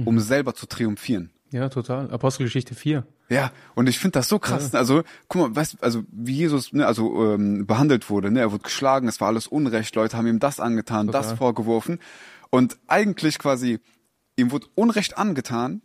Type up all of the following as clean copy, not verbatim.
um selber zu triumphieren. Ja, total. Apostelgeschichte 4. Ja, und ich finde das so krass. Ja. Also, guck mal, also wie Jesus behandelt wurde. Er wurde geschlagen, es war alles Unrecht, Leute haben ihm das angetan, total. Das vorgeworfen. Und eigentlich quasi, ihm wurde Unrecht angetan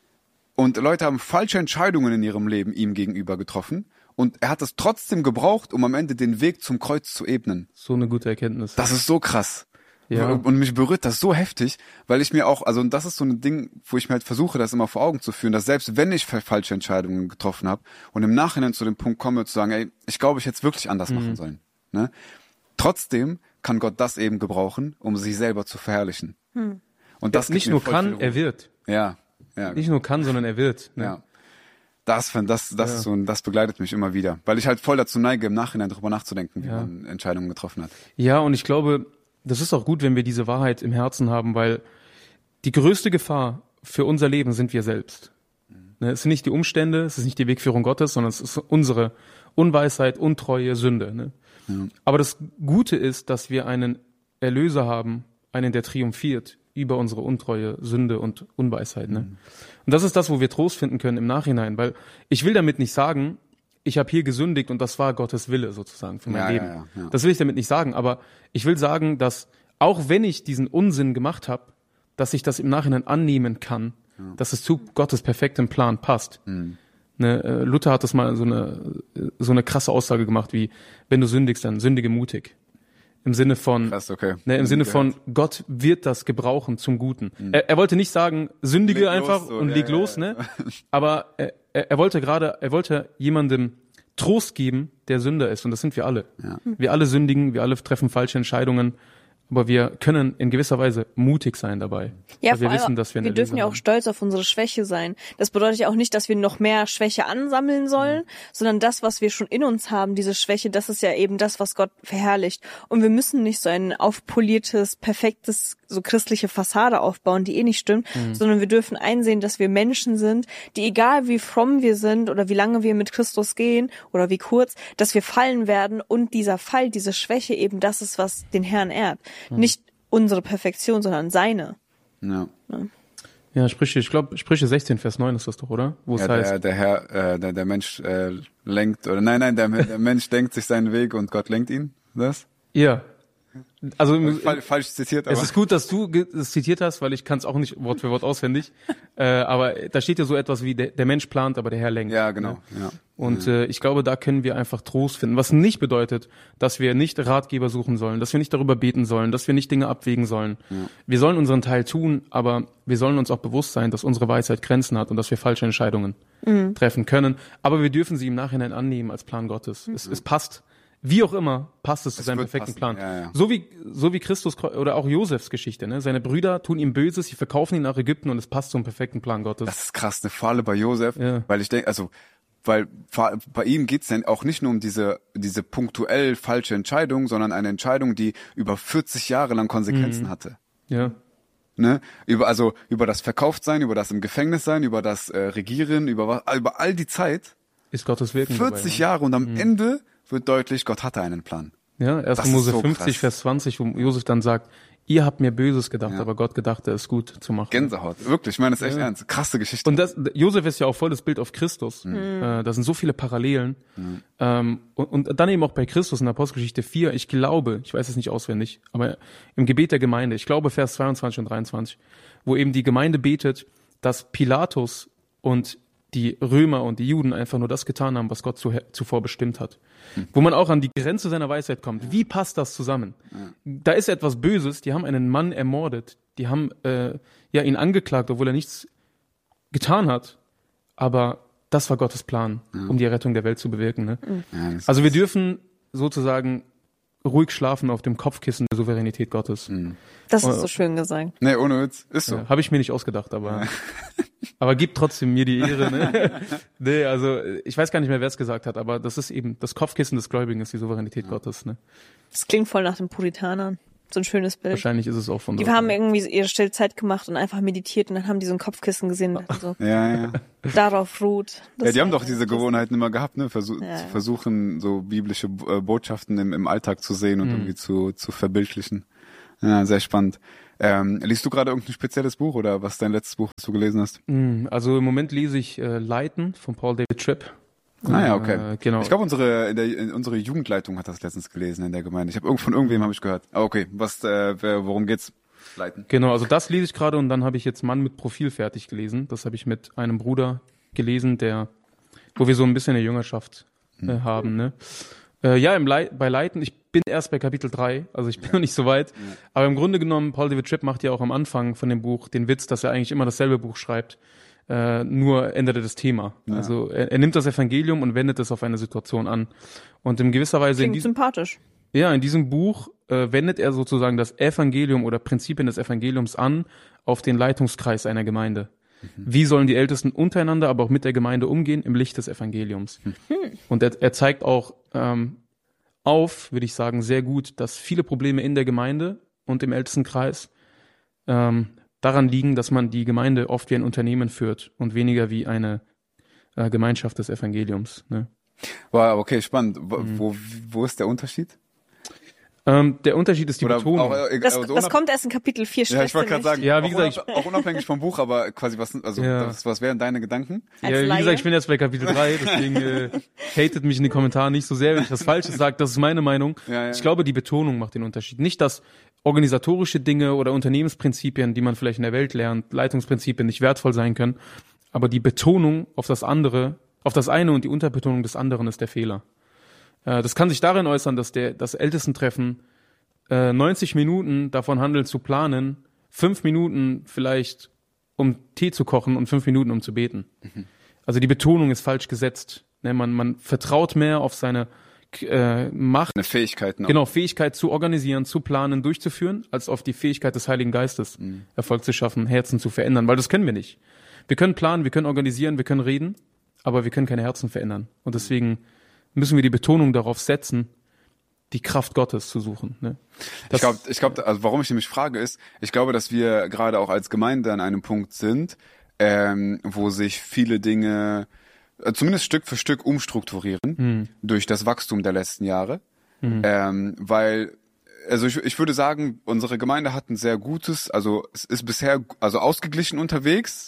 und Leute haben falsche Entscheidungen in ihrem Leben ihm gegenüber getroffen. Und er hat es trotzdem gebraucht, um am Ende den Weg zum Kreuz zu ebnen. So eine gute Erkenntnis. Das ist so krass. Ja. Und mich berührt das so heftig, weil ich mir auch, also und das ist so ein Ding, wo ich mir halt versuche, das immer vor Augen zu führen, dass selbst wenn ich falsche Entscheidungen getroffen habe und im Nachhinein zu dem Punkt komme, zu sagen, ey, ich glaube, ich hätte es wirklich anders machen sollen. Ne? Trotzdem kann Gott das eben gebrauchen, um sich selber zu verherrlichen. Und das nicht nur kann, er wird. Ja. Nicht nur kann, sondern er wird. Ne? Ja. Das ist so, das begleitet mich immer wieder, weil ich halt voll dazu neige, im Nachhinein darüber nachzudenken, wie man Entscheidungen getroffen hat. Ja, und ich glaube, das ist auch gut, wenn wir diese Wahrheit im Herzen haben, weil die größte Gefahr für unser Leben sind wir selbst. Es sind nicht die Umstände, es ist nicht die Wegführung Gottes, sondern es ist unsere Unweisheit, Untreue, Sünde. Ne? Ja. Aber das Gute ist, dass wir einen Erlöser haben, einen, der triumphiert über unsere Untreue, Sünde und Unweisheit. Ne? Und das ist das, wo wir Trost finden können im Nachhinein, weil ich will damit nicht sagen, ich habe hier gesündigt und das war Gottes Wille sozusagen für mein Leben. Ja. Das will ich damit nicht sagen, aber ich will sagen, dass auch wenn ich diesen Unsinn gemacht habe, dass ich das im Nachhinein annehmen kann, dass es zu Gottes perfektem Plan passt. Ne, Luther hat das mal so eine krasse Aussage gemacht, wie wenn du sündigst, dann sündige mutig. Im Sinne von, krass, okay. Im Sinne von, Gott wird das gebrauchen zum Guten. Er wollte nicht sagen, sündige leg einfach los, so, und leg los, ne? Aber er wollte jemandem Trost geben, der Sünder ist. Und das sind wir alle. Ja. Wir alle sündigen, wir alle treffen falsche Entscheidungen. Aber wir können in gewisser Weise mutig sein dabei. Ja, weil wir wissen, dass wir dürfen ja auch stolz auf unsere Schwäche sein. Das bedeutet ja auch nicht, dass wir noch mehr Schwäche ansammeln sollen, sondern das, was wir schon in uns haben, diese Schwäche, das ist ja eben das, was Gott verherrlicht. Und wir müssen nicht so ein aufpoliertes, perfektes, so christliche Fassade aufbauen, die nicht stimmt, sondern wir dürfen einsehen, dass wir Menschen sind, die egal wie fromm wir sind oder wie lange wir mit Christus gehen oder wie kurz, dass wir fallen werden und dieser Fall, diese Schwäche eben das ist, was den Herrn ehrt. Nicht unsere Perfektion, sondern seine. Ja. Ja, ich glaube, Sprüche 16, Vers 9 ist das doch, oder? Wo es heißt. Der Mensch lenkt, oder nein, der Mensch denkt sich seinen Weg und Gott lenkt ihn. Das? Ja. Also falsch zitiert, aber es ist gut, dass du es zitiert hast, weil ich kann es auch nicht Wort für Wort auswendig. Aber da steht ja so etwas wie der Mensch plant, aber der Herr lenkt. Ja, genau. Ne? Ja. Und ich glaube, da können wir einfach Trost finden. Was nicht bedeutet, dass wir nicht Ratgeber suchen sollen, dass wir nicht darüber beten sollen, dass wir nicht Dinge abwägen sollen. Ja. Wir sollen unseren Teil tun, aber wir sollen uns auch bewusst sein, dass unsere Weisheit Grenzen hat und dass wir falsche Entscheidungen treffen können. Aber wir dürfen sie im Nachhinein annehmen als Plan Gottes. Es passt. Wie auch immer, passt es zu seinem perfekten Plan. Ja. So wie Christus oder auch Josefs Geschichte, ne? Seine Brüder tun ihm Böses, sie verkaufen ihn nach Ägypten und es passt zum perfekten Plan Gottes. Das ist krass, eine Falle bei Josef, weil ich denke, weil bei ihm geht's dann auch nicht nur um diese punktuell falsche Entscheidung, sondern eine Entscheidung, die über 40 Jahre lang Konsequenzen hatte. Ja. Ne? Über das Verkauftsein, über das im Gefängnis sein, über das Regieren, über all die Zeit. Ist Gottes Wirken 40 dabei, Jahre und am Ende wird deutlich, Gott hatte einen Plan. Ja, 1. Mose 50, Vers 20, wo Josef dann sagt, ihr habt mir Böses gedacht, aber Gott gedachte, es gut zu machen. Gänsehaut, wirklich, ich meine, das ist echt ernst. Krasse Geschichte. Und Josef ist ja auch voll das Bild auf Christus. Da sind so viele Parallelen. Und dann eben auch bei Christus in der Apostelgeschichte 4, ich glaube, ich weiß es nicht auswendig, aber im Gebet der Gemeinde, ich glaube Vers 22 und 23, wo eben die Gemeinde betet, dass Pilatus und die Römer und die Juden einfach nur das getan haben, was Gott zuvor bestimmt hat. Wo man auch an die Grenze seiner Weisheit kommt. Wie passt das zusammen? Da ist etwas Böses, die haben einen Mann ermordet, die haben ihn angeklagt, obwohl er nichts getan hat, aber das war Gottes Plan, um die Rettung der Welt zu bewirken. Ne? Also wir dürfen sozusagen ruhig schlafen auf dem Kopfkissen der Souveränität Gottes. Das ist so schön gesagt. Nee, ohne Witz, ist so. Habe ich mir nicht ausgedacht, aber gibt trotzdem mir die Ehre. Ne? Nee, also ich weiß gar nicht mehr, wer es gesagt hat, aber das ist eben, das Kopfkissen des Gläubigen ist die Souveränität Gottes. Ne? Das klingt voll nach den Puritanern. So ein schönes Bild. Wahrscheinlich ist es auch von Die haben irgendwie ihre Stillzeit gemacht und einfach meditiert und dann haben die so ein Kopfkissen gesehen und so, darauf ruht. Die haben doch diese Gewohnheiten immer gehabt, ne? Versuchen, so biblische Botschaften im Alltag zu sehen und irgendwie zu verbildlichen. Ja, sehr spannend. Liest du gerade irgendein spezielles Buch oder was ist dein letztes Buch, das du gelesen hast? Also im Moment lese ich Leiten von Paul David Tripp. Ja, okay. Genau. Ich glaube, unsere Jugendleitung hat das letztens gelesen in der Gemeinde. Ich habe von irgendwem habe ich gehört. Okay, worum geht's? Leiten. Genau, also das lese ich gerade und dann habe ich jetzt Mann mit Profil fertig gelesen. Das habe ich mit einem Bruder gelesen, wo wir so ein bisschen eine Jüngerschaft haben. Ne? Bei Leiten, ich bin erst bei Kapitel 3, also ich bin noch nicht so weit. Ja. Aber im Grunde genommen, Paul David Tripp macht ja auch am Anfang von dem Buch den Witz, dass er eigentlich immer dasselbe Buch schreibt, nur ändert er das Thema. Ja. Also er nimmt das Evangelium und wendet es auf eine Situation an. Und in gewisser Weise... Klingt sympathisch. Ja, in diesem Buch wendet er sozusagen das Evangelium oder Prinzipien des Evangeliums an auf den Leitungskreis einer Gemeinde. Wie sollen die Ältesten untereinander, aber auch mit der Gemeinde umgehen im Licht des Evangeliums? Und er zeigt auch würde ich sagen, sehr gut, dass viele Probleme in der Gemeinde und im Ältestenkreis daran liegen, dass man die Gemeinde oft wie ein Unternehmen führt und weniger wie eine Gemeinschaft des Evangeliums. Ne? Wow, okay, spannend. Wo ist der Unterschied? Der Unterschied ist die Betonung. Das kommt erst in Kapitel 4. Ja, ich wollte gerade sagen, ja, wie gesagt, auch unabhängig vom Buch, aber quasi was wären deine Gedanken? Ja, wie gesagt, ich bin jetzt bei Kapitel 3, deswegen hatet mich in den Kommentaren nicht so sehr, wenn ich das Falsches sage. Das ist meine Meinung. Ja. Ich glaube, die Betonung macht den Unterschied. Nicht, dass organisatorische Dinge oder Unternehmensprinzipien, die man vielleicht in der Welt lernt, Leitungsprinzipien nicht wertvoll sein können, aber die Betonung auf das andere, auf das eine und die Unterbetonung des anderen ist der Fehler. Das kann sich darin äußern, dass das Ältestentreffen 90 Minuten davon handelt zu planen, 5 Minuten vielleicht um Tee zu kochen und 5 Minuten um zu beten. Also die Betonung ist falsch gesetzt. Man vertraut mehr auf seine Macht. Eine Fähigkeit noch. Genau, Fähigkeit zu organisieren, zu planen, durchzuführen, als auf die Fähigkeit des Heiligen Geistes, Erfolg zu schaffen, Herzen zu verändern, weil das können wir nicht. Wir können planen, wir können organisieren, wir können reden, aber wir können keine Herzen verändern. Und deswegen müssen wir die Betonung darauf setzen, die Kraft Gottes zu suchen. Ne? Ich glaube, also warum ich nämlich frage ist, ich glaube, dass wir gerade auch als Gemeinde an einem Punkt sind, wo sich viele Dinge zumindest Stück für Stück umstrukturieren durch das Wachstum der letzten Jahre. Weil, also ich würde sagen, unsere Gemeinde hat ein sehr gutes, also es ist bisher ausgeglichen unterwegs,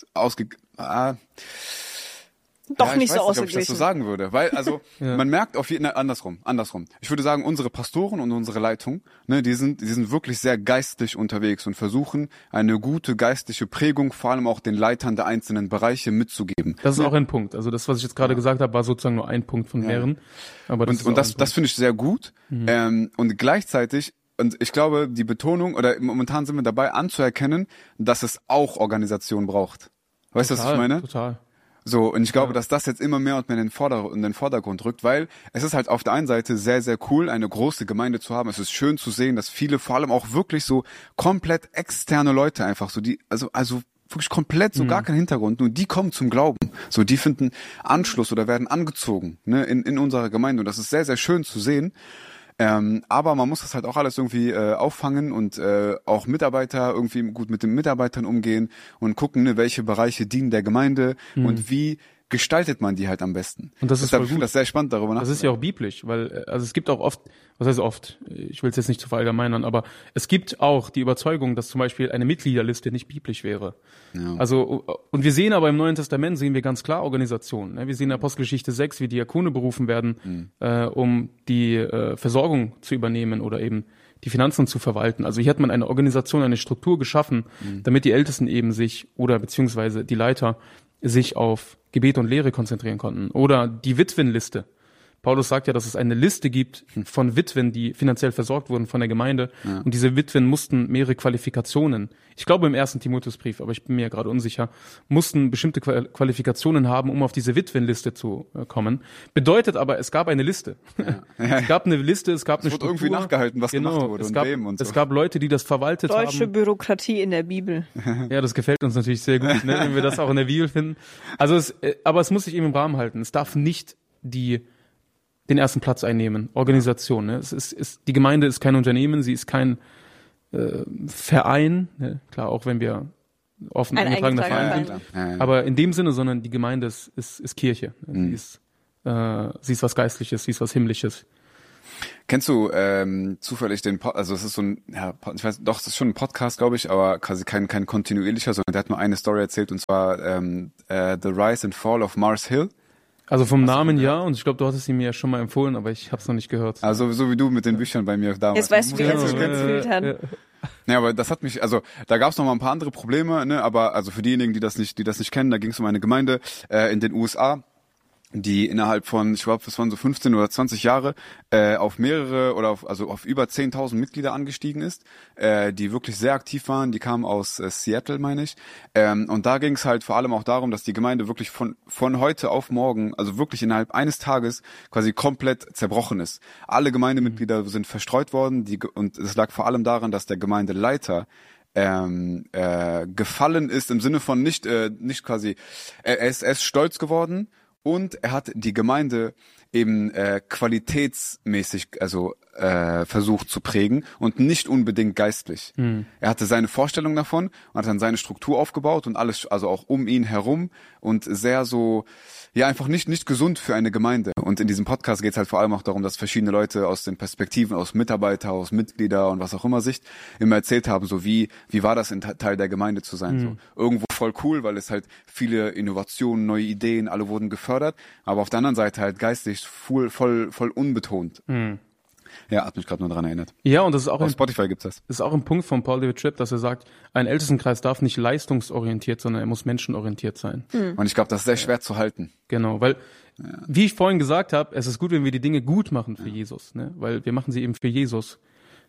Doch nicht so ausgeglichen. Ob ich das so sagen würde, weil man merkt auf jeden andersrum. Ich würde sagen, unsere Pastoren und unsere Leitung, ne, die sind wirklich sehr geistlich unterwegs und versuchen eine gute geistliche Prägung vor allem auch den Leitern der einzelnen Bereiche mitzugeben. Das ist auch ein Punkt. Also das, was ich jetzt gerade gesagt habe, war sozusagen nur ein Punkt von mehreren. Aber das finde ich sehr gut. Und gleichzeitig, und ich glaube, die Betonung, oder momentan sind wir dabei anzuerkennen, dass es auch Organisation braucht. Weißt du, was ich meine? Total. So, und ich glaube, dass das jetzt immer mehr und mehr in den Vordergrund rückt, weil es ist halt auf der einen Seite sehr, sehr cool, eine große Gemeinde zu haben. Es ist schön zu sehen, dass viele, vor allem auch wirklich so komplett externe Leute einfach so, die, also wirklich komplett so gar kein Hintergrund, nur die kommen zum Glauben. So, die finden Anschluss oder werden angezogen, ne, in unserer Gemeinde. Und das ist sehr, sehr schön zu sehen. Aber man muss das halt auch alles irgendwie auffangen und auch Mitarbeiter irgendwie gut mit den Mitarbeitern umgehen und gucken, ne, welche Bereiche dienen der Gemeinde und wie gestaltet man die halt am besten. Und das ist voll gut. Ich finde das sehr spannend, darüber nachzudenken. Das ist ja auch biblisch, weil also es gibt auch oft, was heißt oft, ich will es jetzt nicht zu verallgemeinern, aber es gibt auch die Überzeugung, dass zum Beispiel eine Mitgliederliste nicht biblisch wäre. Ja. Also, und wir sehen aber im Neuen Testament, sehen wir ganz klar Organisationen. Ne? Wir sehen in Apostelgeschichte 6, wie Diakone berufen werden, um die Versorgung zu übernehmen oder eben die Finanzen zu verwalten. Also hier hat man eine Organisation, eine Struktur geschaffen, damit die Ältesten eben sich oder beziehungsweise die Leiter sich auf Gebet und Lehre konzentrieren konnten. Oder die Witwenliste. Paulus sagt ja, dass es eine Liste gibt von Witwen, die finanziell versorgt wurden von der Gemeinde. Ja. Und diese Witwen mussten mehrere Qualifikationen, ich glaube im 1. Timotheusbrief, aber ich bin mir ja gerade unsicher, mussten bestimmte Qualifikationen haben, um auf diese Witwenliste zu kommen. Bedeutet aber, es gab eine Liste. Ja. Es gab eine Liste, es gab eine Struktur. Es wurde irgendwie nachgehalten, was gemacht wurde und wem und so. Es gab Leute, die das verwaltet haben. Deutsche Bürokratie in der Bibel. Ja, das gefällt uns natürlich sehr gut, ne, wenn wir das auch in der Bibel finden. Also aber es muss sich eben im Rahmen halten. Es darf nicht den ersten Platz einnehmen. Organisation. Ne? Die Gemeinde ist kein Unternehmen, sie ist kein Verein. Ne? Klar, auch wenn wir offen eingetragener Verein sind. Ja. Aber in dem Sinne, sondern die Gemeinde ist Kirche. Ne? Sie ist was Geistliches, sie ist was Himmlisches. Kennst du zufällig also es ist so ein, ich weiß, doch, es ist schon ein Podcast, glaube ich, aber quasi kein kontinuierlicher, sondern der hat nur eine Story erzählt, und zwar The Rise and Fall of Mars Hill. Also vom Namen ja, und ich glaube, du hattest ihn mir ja schon mal empfohlen, aber ich habe es noch nicht gehört. Also so wie du mit den Büchern bei mir damals. Jetzt weißt du, wie er sich gefühlt hat. Ja, aber das hat mich, also da gab es noch mal ein paar andere Probleme, ne? Aber also für diejenigen, die das nicht kennen, da ging es um eine Gemeinde in den USA, die innerhalb von, ich glaube, das waren so 15 oder 20 Jahre, auf mehrere oder auf über 10.000 Mitglieder angestiegen ist, die wirklich sehr aktiv waren. Die kamen aus Seattle, meine ich. Und da ging es halt vor allem auch darum, dass die Gemeinde wirklich von heute auf morgen, also wirklich innerhalb eines Tages quasi komplett zerbrochen ist. Alle Gemeindemitglieder sind verstreut worden, und es lag vor allem daran, dass der Gemeindeleiter gefallen ist, im Sinne von nicht quasi, er ist stolz geworden. Und er hat die Gemeinde eben qualitätsmäßig versucht zu prägen und nicht unbedingt geistlich. Er hatte seine Vorstellung davon und hat dann seine Struktur aufgebaut und alles, also auch um ihn herum, und sehr so, ja, einfach nicht gesund für eine Gemeinde. Und in diesem Podcast geht es halt vor allem auch darum, dass verschiedene Leute aus den Perspektiven, aus Mitarbeiter, aus Mitglieder und was auch immer Sicht immer erzählt haben, so wie war das, Teil der Gemeinde zu sein. So irgendwo voll cool, weil es halt viele Innovationen, neue Ideen, alle wurden gefördert, aber auf der anderen Seite halt geistig voll unbetont. Ja, hat mich gerade nur daran erinnert. Ja, und das ist auch auf Spotify gibt's das. Das ist auch ein Punkt von Paul David Tripp, dass er sagt, ein Ältestenkreis darf nicht leistungsorientiert, sondern er muss menschenorientiert sein. Und ich glaube, das ist sehr schwer zu halten. Genau, weil, wie ich vorhin gesagt habe, es ist gut, wenn wir die Dinge gut machen für Jesus, ne? Weil wir machen sie eben für Jesus.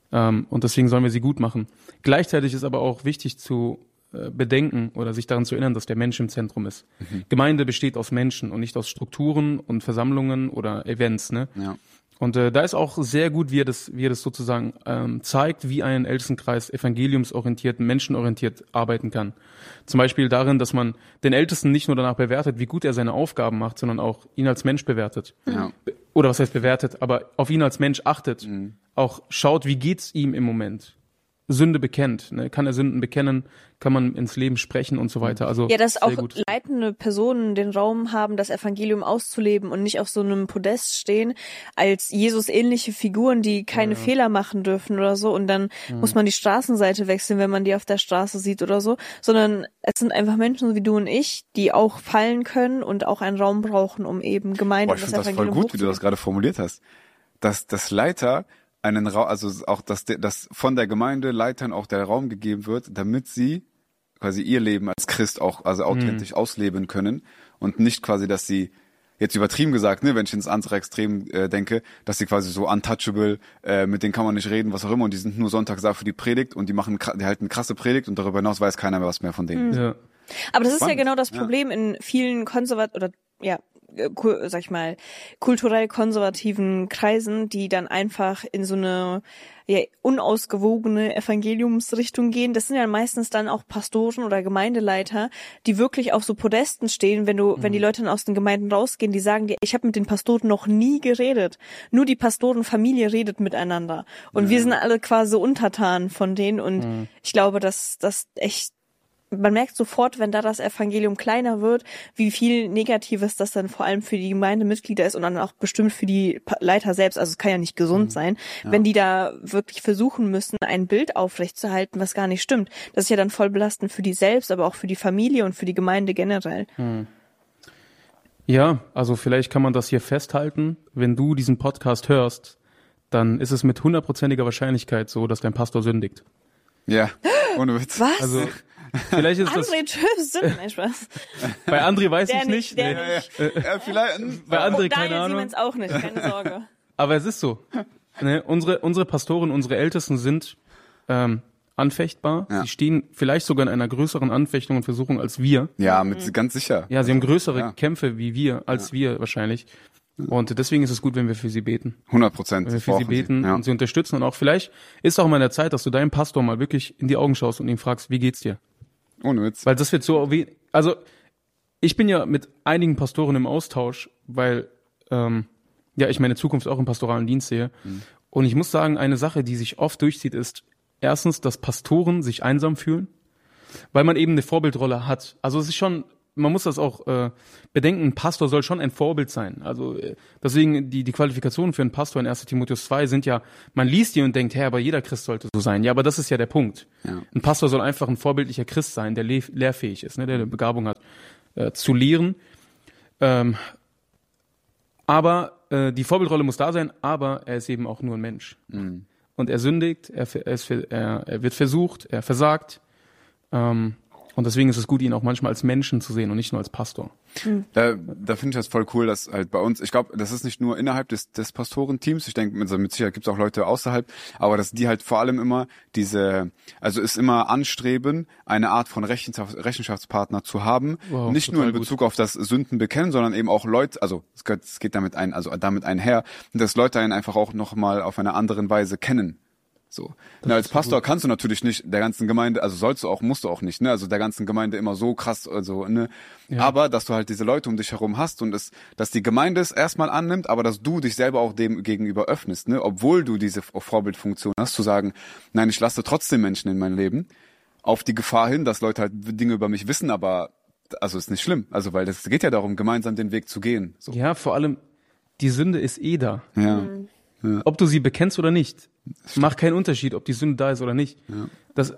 Und deswegen sollen wir sie gut machen. Gleichzeitig ist aber auch wichtig zu bedenken oder sich daran zu erinnern, dass der Mensch im Zentrum ist. Gemeinde besteht aus Menschen und nicht aus Strukturen und Versammlungen oder Events, ne? Ja. Und da ist auch sehr gut, wie er das sozusagen zeigt, wie ein Ältestenkreis evangeliumsorientiert, menschenorientiert arbeiten kann. Zum Beispiel darin, dass man den Ältesten nicht nur danach bewertet, wie gut er seine Aufgaben macht, sondern auch ihn als Mensch bewertet. Ja. Oder was heißt bewertet, aber auf ihn als Mensch achtet. Auch schaut, wie geht's ihm im Moment. Sünde bekennt, ne? Kann er Sünden bekennen, kann man ins Leben sprechen und so weiter. Also ja, dass auch gut leitende Personen den Raum haben, das Evangelium auszuleben und nicht auf so einem Podest stehen als Jesus-ähnliche Figuren, die keine Fehler machen dürfen oder so, und dann muss man die Straßenseite wechseln, wenn man die auf der Straße sieht oder so, sondern es sind einfach Menschen wie du und ich, die auch fallen können und auch einen Raum brauchen, um eben Gemeinde und das Evangelium hochzuleben. Ich finde das voll gut, wie du das gerade formuliert hast, dass das Leiter einen Raum, also auch, dass von der Gemeinde Leitern auch der Raum gegeben wird, damit sie quasi ihr Leben als Christ auch also authentisch ausleben können, und nicht quasi, dass sie, jetzt übertrieben gesagt, ne, wenn ich ins andere Extrem denke, dass sie quasi so untouchable, mit denen kann man nicht reden, was auch immer, und die sind nur sonntags da für die Predigt und die halten eine krasse Predigt, und darüber hinaus weiß keiner mehr was mehr von denen. Ja. Aber das ist ja genau das Problem in vielen sag ich mal, kulturell konservativen Kreisen, die dann einfach in so eine unausgewogene Evangeliumsrichtung gehen. Das sind ja meistens dann auch Pastoren oder Gemeindeleiter, die wirklich auf so Podesten stehen, wenn die Leute dann aus den Gemeinden rausgehen, die sagen dir, ich habe mit den Pastoren noch nie geredet. Nur die Pastorenfamilie redet miteinander. Und wir sind alle quasi untertan von denen, und ich glaube, dass das echt, man merkt sofort, wenn da das Evangelium kleiner wird, wie viel Negatives das dann vor allem für die Gemeindemitglieder ist und dann auch bestimmt für die Leiter selbst. Also es kann ja nicht gesund sein, wenn die da wirklich versuchen müssen, ein Bild aufrechtzuerhalten, was gar nicht stimmt. Das ist ja dann voll belastend für die selbst, aber auch für die Familie und für die Gemeinde generell. Ja, also vielleicht kann man das hier festhalten. Wenn du diesen Podcast hörst, dann ist es mit 100%iger Wahrscheinlichkeit so, dass dein Pastor sündigt. Ja, ohne Witz. Was? Also vielleicht ist André Tschüss, nein, Spaß. bei André weiß Der ich nicht. der Nee. nicht. Vielleicht. Bei André keine Daniel Ahnung. Siemens auch nicht, keine Sorge. Aber es ist so. Ne? Unsere Pastoren, unsere Ältesten sind anfechtbar. Ja. Sie stehen vielleicht sogar in einer größeren Anfechtung und Versuchung als wir. Ja, ganz sicher. Ja, sie haben größere Kämpfe wie wir, als wir wahrscheinlich. Und deswegen ist es gut, wenn wir für sie beten. 100%. Wenn wir für sie beten und sie unterstützen. Und auch vielleicht ist auch mal in der Zeit, dass du deinem Pastor mal wirklich in die Augen schaust und ihn fragst, wie geht's dir? Ohne Witz. Weil das wird so, also ich bin ja mit einigen Pastoren im Austausch, weil ich meine Zukunft auch im pastoralen Dienst sehe. Und ich muss sagen, eine Sache, die sich oft durchzieht, ist erstens, dass Pastoren sich einsam fühlen, weil man eben eine Vorbildrolle hat. Also es ist schon man muss das auch bedenken, ein Pastor soll schon ein Vorbild sein. Also deswegen die Qualifikationen für einen Pastor in 1. Timotheus 2 sind ja, man liest die und denkt, aber jeder Christ sollte so sein. Ja, aber das ist ja der Punkt. Ja. Ein Pastor soll einfach ein vorbildlicher Christ sein, der lehrfähig ist, ne, der eine Begabung hat, zu lehren. Aber die Vorbildrolle muss da sein, aber er ist eben auch nur ein Mensch. Mhm. Und er sündigt, er wird versucht, er versagt. Und deswegen ist es gut, ihn auch manchmal als Menschen zu sehen und nicht nur als Pastor. Da finde ich das voll cool, dass halt bei uns, ich glaube, das ist nicht nur innerhalb des Pastorenteams, ich denke, mit Sicherheit gibt es auch Leute außerhalb, aber dass die halt vor allem immer also ist immer anstreben, eine Art von Rechenschaftspartner zu haben, wow, nicht nur in Bezug auf das Sündenbekennen, sondern eben auch Leute, also es geht damit einher, dass Leute einen einfach auch nochmal auf eine andere Weise kennen. So. Als Pastor kannst du natürlich nicht der ganzen Gemeinde, also musst du auch nicht, ne, also der ganzen Gemeinde immer so krass, also, ne, ja. Aber, dass du halt diese Leute um dich herum hast und dass die Gemeinde es erstmal annimmt, aber dass du dich selber auch dem gegenüber öffnest, ne, obwohl du diese Vorbildfunktion hast, zu sagen, nein, ich lasse trotzdem Menschen in mein Leben, auf die Gefahr hin, dass Leute halt Dinge über mich wissen, aber, also, ist nicht schlimm, also, weil es geht ja darum, gemeinsam den Weg zu gehen, so. Ja, vor allem, die Sünde ist da. Ja. Ja. Ob du sie bekennst oder nicht, macht keinen Unterschied, ob die Sünde da ist oder nicht. Ja.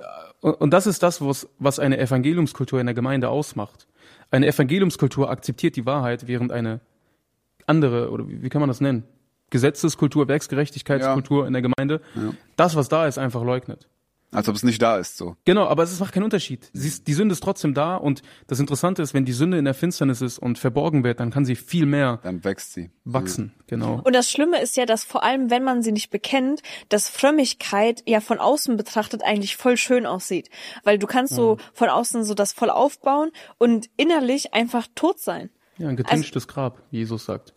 Das ist das, was eine Evangeliumskultur in der Gemeinde ausmacht. Eine Evangeliumskultur akzeptiert die Wahrheit, während eine andere, oder wie kann man das nennen? Gesetzeskultur, Werksgerechtigkeitskultur in der Gemeinde, das, was da ist, einfach leugnet. Als ob es nicht da ist, so. Genau, aber es macht keinen Unterschied. Die Sünde ist trotzdem da und das Interessante ist, wenn die Sünde in der Finsternis ist und verborgen wird, dann kann sie viel mehr. Dann wächst sie. Wachsen, genau. Und das Schlimme ist ja, dass vor allem, wenn man sie nicht bekennt, dass Frömmigkeit ja von außen betrachtet eigentlich voll schön aussieht. Weil du kannst so von außen so das voll aufbauen und innerlich einfach tot sein. Ja, ein getünchtes Grab, wie Jesus sagt.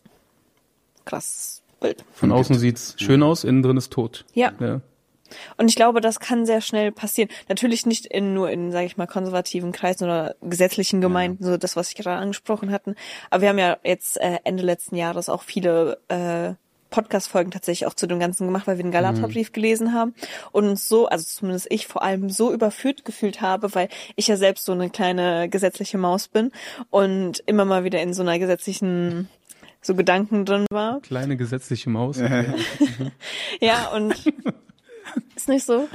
Krasses Bild. Von außen sieht's schön aus, innen drin ist tot. Ja. Und ich glaube, das kann sehr schnell passieren. Natürlich nicht nur in, sage ich mal, konservativen Kreisen oder gesetzlichen Gemeinden, so das, was ich gerade angesprochen hatten. Aber wir haben ja jetzt Ende letzten Jahres auch viele Podcast-Folgen tatsächlich auch zu dem Ganzen gemacht, weil wir den Galaterbrief gelesen haben und uns so, also zumindest ich vor allem so überführt gefühlt habe, weil ich ja selbst so eine kleine gesetzliche Maus bin und immer mal wieder in so einer gesetzlichen so Gedanken drin war. Kleine gesetzliche Maus. Ja, und ist nicht so.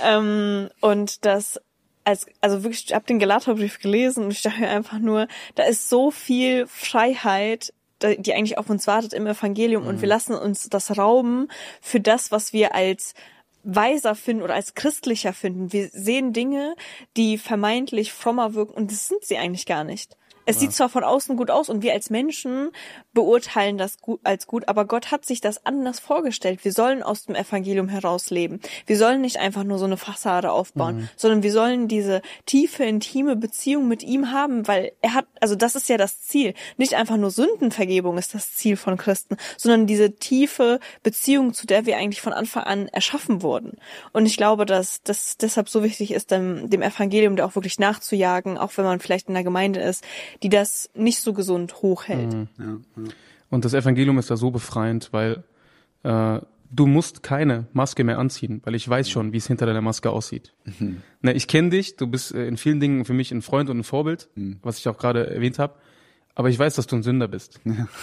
Und das, also wirklich, ich habe den Galaterbrief gelesen und ich dachte mir einfach nur, da ist so viel Freiheit, die eigentlich auf uns wartet im Evangelium und wir lassen uns das rauben für das, was wir als weiser finden oder als christlicher finden. Wir sehen Dinge, die vermeintlich frommer wirken und das sind sie eigentlich gar nicht. Es sieht zwar von außen gut aus und wir als Menschen beurteilen das als gut, aber Gott hat sich das anders vorgestellt. Wir sollen aus dem Evangelium heraus leben. Wir sollen nicht einfach nur so eine Fassade aufbauen, sondern wir sollen diese tiefe, intime Beziehung mit ihm haben, weil also das ist ja das Ziel. Nicht einfach nur Sündenvergebung ist das Ziel von Christen, sondern diese tiefe Beziehung, zu der wir eigentlich von Anfang an erschaffen wurden. Und ich glaube, dass das deshalb so wichtig ist, dem Evangelium da auch wirklich nachzujagen, auch wenn man vielleicht in der Gemeinde ist, die das nicht so gesund hochhält. Und das Evangelium ist da so befreiend, weil du musst keine Maske mehr anziehen, weil ich weiß schon, wie es hinter deiner Maske aussieht. Ne, ich kenne dich, du bist in vielen Dingen für mich ein Freund und ein Vorbild, was ich auch gerade erwähnt habe, aber ich weiß, dass du ein Sünder bist.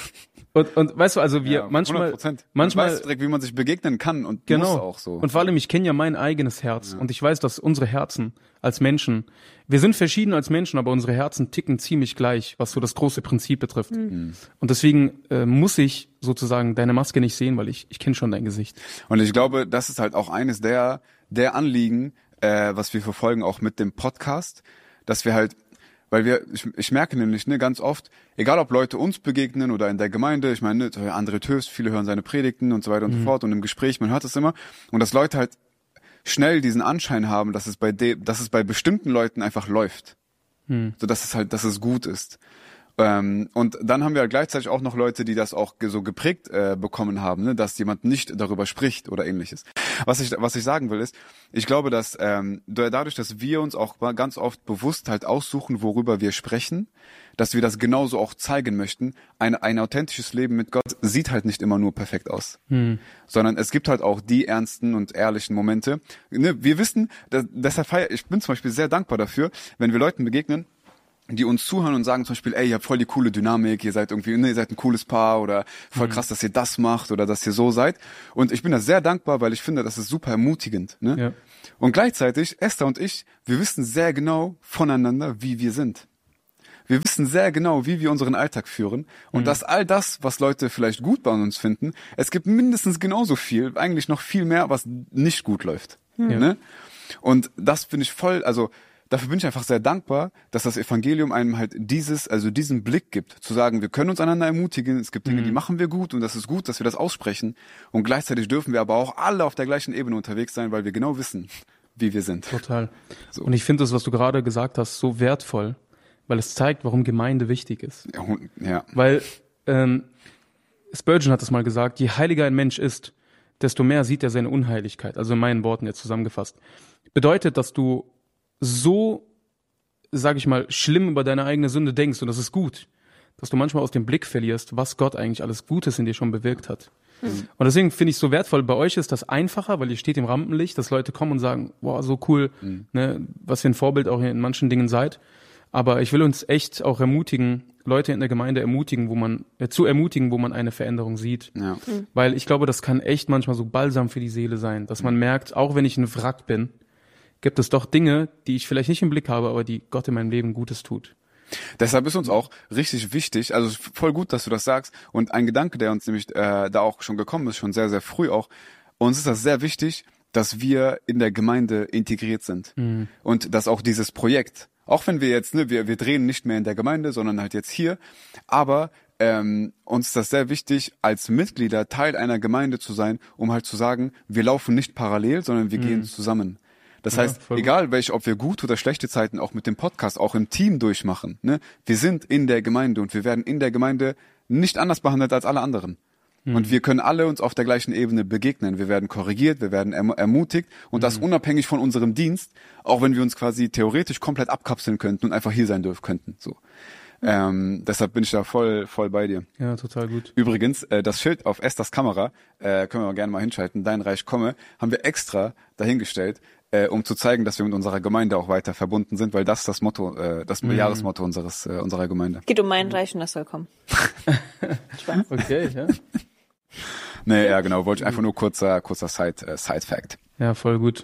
Und weißt du, also wir manchmal 100%. Man weiß direkt, wie man sich begegnen kann und muss auch so. Und vor allem, ich kenne ja mein eigenes Herz und ich weiß, dass unsere Herzen als Menschen, wir sind verschieden als Menschen, aber unsere Herzen ticken ziemlich gleich, was so das große Prinzip betrifft. Und deswegen muss ich sozusagen deine Maske nicht sehen, weil ich kenne schon dein Gesicht. Und ich glaube, das ist halt auch eines der Anliegen, was wir verfolgen, auch mit dem Podcast, dass wir halt, weil ich merke nämlich, ne, ganz oft, egal ob Leute uns begegnen oder in der Gemeinde, ich meine, ne, André Töst, viele hören seine Predigten und so weiter und so fort und im Gespräch, man hört es immer, und dass Leute halt schnell diesen Anschein haben, dass es bei bestimmten Leuten einfach läuft. So dass es gut ist. Und dann haben wir halt gleichzeitig auch noch Leute, die das auch so geprägt bekommen haben, ne, dass jemand nicht darüber spricht oder ähnliches. Was ich sagen will ist, ich glaube, dass dadurch, dass wir uns auch ganz oft bewusst halt aussuchen, worüber wir sprechen, dass wir das genauso auch zeigen möchten. Ein authentisches Leben mit Gott sieht halt nicht immer nur perfekt aus, sondern es gibt halt auch die ernsten und ehrlichen Momente. Ne, wir wissen, deshalb ich bin zum Beispiel sehr dankbar dafür, wenn wir Leuten begegnen, die uns zuhören und sagen zum Beispiel, ey, ihr habt voll die coole Dynamik, ihr seid irgendwie, ihr seid ein cooles Paar oder voll krass, dass ihr das macht oder dass ihr so seid. Und ich bin da sehr dankbar, weil ich finde, das ist super ermutigend. Ne? Ja. Und gleichzeitig, Esther und ich, wir wissen sehr genau voneinander, wie wir sind. Wir wissen sehr genau, wie wir unseren Alltag führen und dass all das, was Leute vielleicht gut bei uns finden, es gibt mindestens genauso viel, eigentlich noch viel mehr, was nicht gut läuft. Ne? Und das finde ich voll, also dafür bin ich einfach sehr dankbar, dass das Evangelium einem halt diesen Blick gibt, zu sagen, wir können uns einander ermutigen, es gibt Dinge, die machen wir gut und das ist gut, dass wir das aussprechen und gleichzeitig dürfen wir aber auch alle auf der gleichen Ebene unterwegs sein, weil wir genau wissen, wie wir sind. Total. So. Und ich finde das, was du gerade gesagt hast, so wertvoll, weil es zeigt, warum Gemeinde wichtig ist. Ja. Weil Spurgeon hat es mal gesagt, je heiliger ein Mensch ist, desto mehr sieht er seine Unheiligkeit. Also in meinen Worten jetzt zusammengefasst. Bedeutet, dass du so, sag ich mal, schlimm über deine eigene Sünde denkst, und das ist gut, dass du manchmal aus dem Blick verlierst, was Gott eigentlich alles Gutes in dir schon bewirkt hat. Und deswegen finde ich es so wertvoll, bei euch ist das einfacher, weil ihr steht im Rampenlicht, dass Leute kommen und sagen, boah, so cool, ne, was für ein Vorbild auch in manchen Dingen seid. Aber ich will uns echt auch ermutigen, Leute in der Gemeinde zu ermutigen, wo man eine Veränderung sieht. Ja. Weil ich glaube, das kann echt manchmal so Balsam für die Seele sein, dass man merkt, auch wenn ich ein Wrack bin, gibt es doch Dinge, die ich vielleicht nicht im Blick habe, aber die Gott in meinem Leben Gutes tut. Deshalb ist uns auch richtig wichtig, also voll gut, dass du das sagst, und ein Gedanke, der uns nämlich da auch schon gekommen ist, schon sehr, sehr früh auch, uns ist das sehr wichtig, dass wir in der Gemeinde integriert sind und dass auch dieses Projekt, auch wenn wir jetzt, wir drehen nicht mehr in der Gemeinde, sondern halt jetzt hier, aber uns ist das sehr wichtig, als Mitglieder Teil einer Gemeinde zu sein, um halt zu sagen, wir laufen nicht parallel, sondern wir gehen zusammen. Das heißt, egal ob wir gute oder schlechte Zeiten auch mit dem Podcast, auch im Team durchmachen, ne? Wir sind in der Gemeinde und wir werden in der Gemeinde nicht anders behandelt als alle anderen. Und wir können alle uns auf der gleichen Ebene begegnen. Wir werden korrigiert, wir werden ermutigt und das unabhängig von unserem Dienst, auch wenn wir uns quasi theoretisch komplett abkapseln könnten und einfach hier sein könnten. So. Deshalb bin ich da voll bei dir. Ja, total gut. Übrigens, das Schild auf Esthers Kamera, können wir gerne mal hinschalten, Dein Reich komme, haben wir extra dahingestellt, um zu zeigen, dass wir mit unserer Gemeinde auch weiter verbunden sind, weil das das Motto, das Jahresmotto unserer Gemeinde. Geht um mein Reich und das soll kommen. Okay, ja. Nee, ja genau, wollte ich einfach nur kurzer Side-Fact. Ja, voll gut.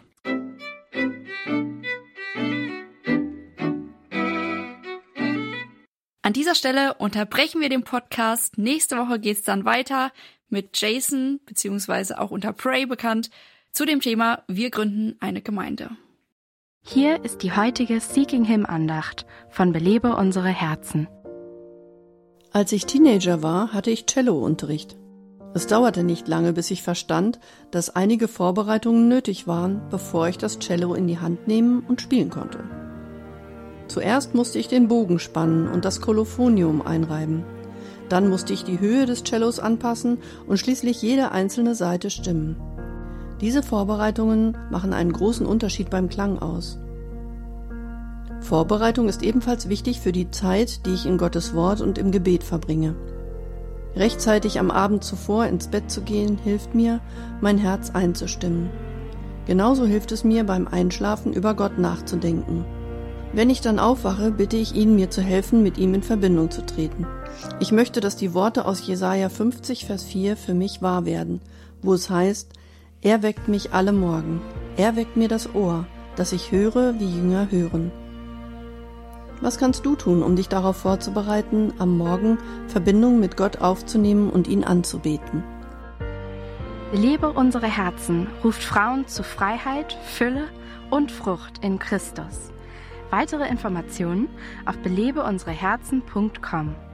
An dieser Stelle unterbrechen wir den Podcast. Nächste Woche geht's dann weiter mit Jason, beziehungsweise auch unter Pray bekannt, zu dem Thema Wir gründen eine Gemeinde. Hier ist die heutige Seeking Him Andacht von Belebe unsere Herzen. Als ich Teenager war, hatte ich Cello-Unterricht. Es dauerte nicht lange, bis ich verstand, dass einige Vorbereitungen nötig waren, bevor ich das Cello in die Hand nehmen und spielen konnte. Zuerst musste ich den Bogen spannen und das Kolophonium einreiben. Dann musste ich die Höhe des Cellos anpassen und schließlich jede einzelne Saite stimmen. Diese Vorbereitungen machen einen großen Unterschied beim Klang aus. Vorbereitung ist ebenfalls wichtig für die Zeit, die ich in Gottes Wort und im Gebet verbringe. Rechtzeitig am Abend zuvor ins Bett zu gehen, hilft mir, mein Herz einzustimmen. Genauso hilft es mir, beim Einschlafen über Gott nachzudenken. Wenn ich dann aufwache, bitte ich ihn, mir zu helfen, mit ihm in Verbindung zu treten. Ich möchte, dass die Worte aus Jesaja 50, Vers 4 für mich wahr werden, wo es heißt, er weckt mich alle Morgen, er weckt mir das Ohr, dass ich höre, wie Jünger hören. Was kannst du tun, um dich darauf vorzubereiten, am Morgen Verbindung mit Gott aufzunehmen und ihn anzubeten? Belebe unsere Herzen ruft Frauen zu Freiheit, Fülle und Frucht in Christus. Weitere Informationen auf belebeunsereherzen.com.